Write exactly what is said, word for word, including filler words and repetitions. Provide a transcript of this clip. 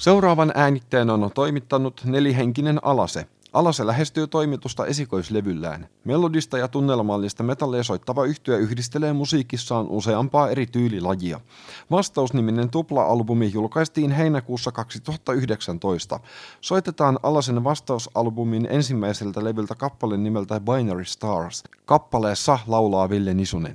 Seuraavan äänitteen on toimittanut nelihenkinen Alase. Alase lähestyy toimitusta esikoislevyllään. Melodista ja tunnelmallista metallia soittava yhtye yhdistelee musiikissaan useampaa eri tyylilajia. Vastaus-niminen tupla-albumi julkaistiin heinäkuussa kaksituhattayhdeksäntoista. Soitetaan Alasen vastausalbumin ensimmäiseltä levyltä kappale nimeltä Binary Stars. Kappaleessa laulaa Ville Nisunen.